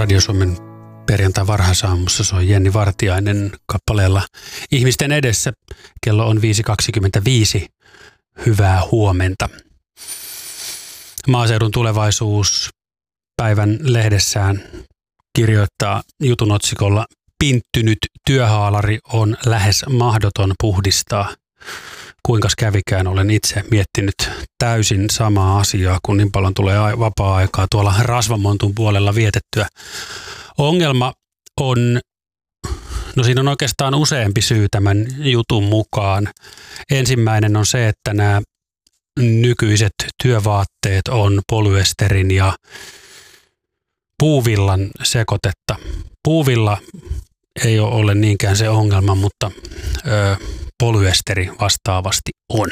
Radio Suomen perjantai varhaisaamussa soi Jenni Vartiainen kappaleella Ihmisten edessä. Kello on 5.25. Hyvää huomenta. Maaseudun tulevaisuus päivän lehdessään kirjoittaa jutun otsikolla Pinttynyt työhaalari on lähes mahdoton puhdistaa. Kuinkas kävikään, olen itse miettinyt täysin samaa asiaa, kun niin paljon tulee vapaa-aikaa tuolla rasvamontun puolella vietettyä. Ongelma on, siinä on oikeastaan useampi syy tämän jutun mukaan. Ensimmäinen on se, että nämä nykyiset työvaatteet on polyesterin ja puuvillan sekoitetta. Puuvilla ei ole niinkään se ongelma, mutta polyesteri vastaavasti on.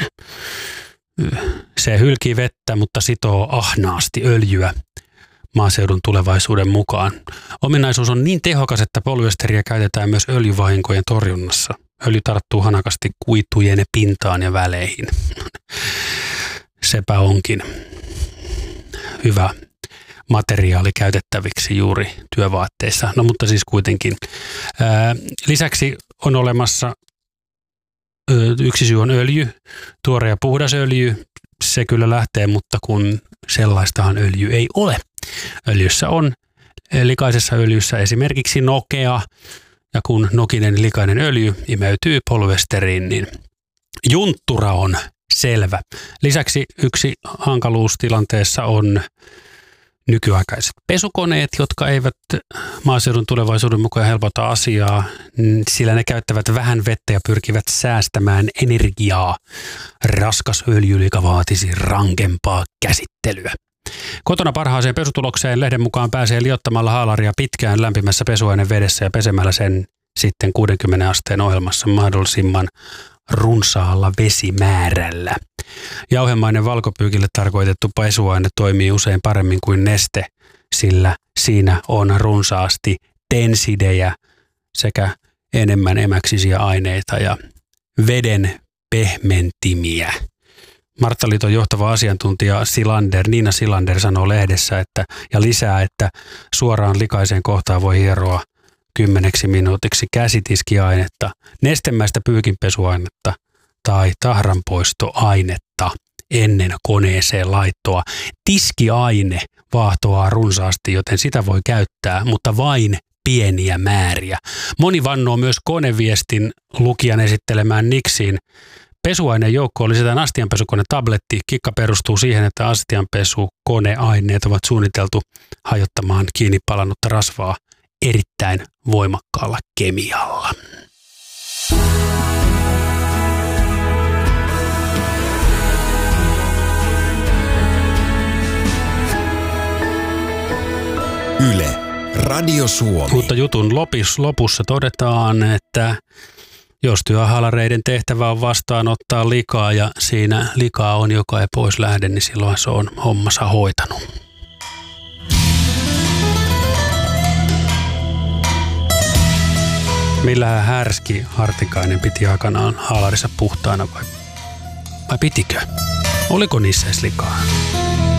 Se hylkii vettä, mutta sitoo ahnaasti öljyä maaseudun tulevaisuuden mukaan. Ominaisuus on niin tehokas, että polyesteriä käytetään myös öljyvahinkojen torjunnassa. Öljy tarttuu hanakasti kuitujen pintaan ja väleihin. Sepä onkin hyvä materiaali käytettäviksi juuri työvaatteissa. No mutta siis kuitenkin. Lisäksi on olemassa yksi syy on öljy, tuore ja puhdas öljy. Se kyllä lähtee, mutta kun sellaistahan öljy ei ole. Öljyssä on likaisessa öljyssä esimerkiksi nokea, ja kun nokinen likainen öljy imeytyy polyesteriin, niin junttura on selvä. Lisäksi yksi hankaluus tilanteessa on nykyaikaiset pesukoneet, jotka eivät maaseudun tulevaisuuden mukaan helpota asiaa, sillä ne käyttävät vähän vettä ja pyrkivät säästämään energiaa. Raskas öljylika vaatisi rankempaa käsittelyä. Kotona parhaaseen pesutulokseen lehden mukaan pääsee liottamalla haalaria pitkään lämpimässä pesuainevedessä ja pesemällä sen sitten 60 asteen ohjelmassa mahdollisimman runsaalla vesimäärällä. Jauhemainen valkopyykille tarkoitettu pesuaine toimii usein paremmin kuin neste, sillä siinä on runsaasti tensidejä sekä enemmän emäksisiä aineita ja veden pehmentimiä. Marttaliiton johtava asiantuntija Niina Silander sanoo lehdessä ja lisää, että suoraan likaiseen kohtaan voi hieroa 10 minuutiksi käsitiskiainetta, nestemäistä pyykinpesuainetta tai tahranpoistoainetta ennen koneeseen laittoa. Tiskiaine vaahtoaa runsaasti, joten sitä voi käyttää, mutta vain pieniä määriä. Moni vannoo myös koneviestin lukijan esittelemään Nixiin. Pesuaineen joukkoon lisätään astianpesukone-tabletti. Kikka perustuu siihen, että astianpesukoneaineet ovat suunniteltu hajottamaan kiinni palannutta rasvaa erittäin voimakkaalla kemialla. Yle, Radio Suomi. Mutta jutun lopussa todetaan, että jos työhaalareiden tehtävä on vastaanottaa likaa ja siinä likaa on, joka ei pois lähde, niin silloin se on hommansa hoitanut. Millähän Härski Hartikainen piti aikanaan haalarissa puhtaana vai pitikö? Oliko niissä edes likaa?